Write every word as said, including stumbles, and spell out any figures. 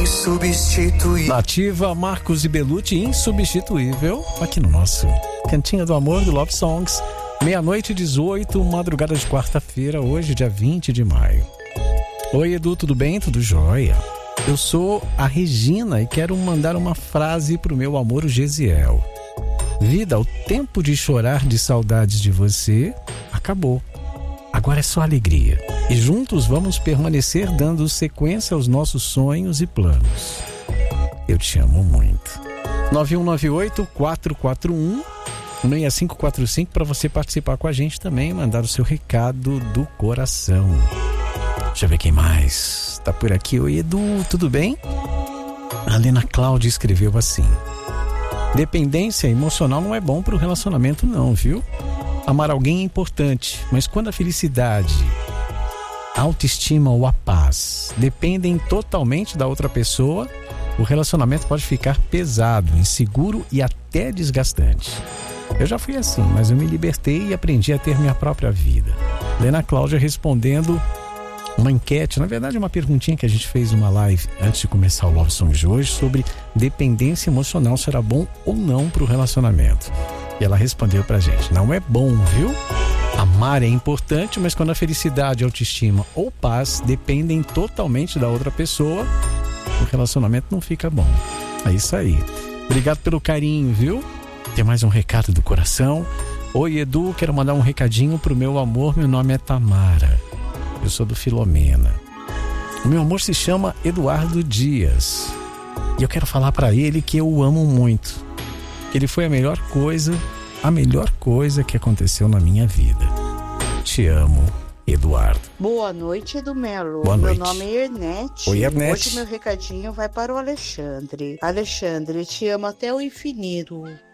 insubstituível. Nativa, Marcos e Belucci, insubstituível, aqui no nosso Cantinho do Amor do Love Songs. Meia-noite e dezoito, madrugada de quarta-feira, hoje, dia vinte de maio. Oi, Edu, tudo bem? Tudo jóia? Eu sou a Regina e quero mandar uma frase pro meu amor, o Gesiel. Vida, o tempo de chorar de saudades de você acabou. Agora é só alegria. E juntos vamos permanecer dando sequência aos nossos sonhos e planos. Eu te amo muito. nove um nove oito, quatro quatro um, seis cinco quatro cinco para você participar com a gente também e mandar o seu recado do coração. Deixa eu ver quem mais tá por aqui. Oi, Edu, tudo bem? A Lena Cláudia escreveu assim: dependência emocional não é bom pro relacionamento não, viu? Amar alguém é importante, mas quando a felicidade, a autoestima ou a paz dependem totalmente da outra pessoa, o relacionamento pode ficar pesado, inseguro e até desgastante. Eu já fui assim, mas eu me libertei e aprendi a ter minha própria vida. Lena Cláudia respondendo uma enquete, na verdade uma perguntinha que a gente fez numa live antes de começar o Love Songs de hoje sobre dependência emocional, será bom ou não para o relacionamento. E ela respondeu pra gente: não é bom, viu? Amar é importante, mas quando a felicidade, autoestima ou paz dependem totalmente da outra pessoa, o relacionamento não fica bom. É isso aí. Obrigado pelo carinho, viu? Tem mais um recado do coração. Oi, Edu, quero mandar um recadinho pro meu amor, meu nome é Tamara. Eu sou do Filomena. O meu amor se chama Eduardo Dias. E eu quero falar pra ele que eu o amo muito. Ele foi a melhor coisa, a melhor coisa que aconteceu na minha vida. Te amo, Eduardo. Boa noite, Edu Melo. Boa noite. Meu nome é Ernete. Oi, Ernete. Hoje meu recadinho vai para o Alexandre. Alexandre, te amo até o infinito.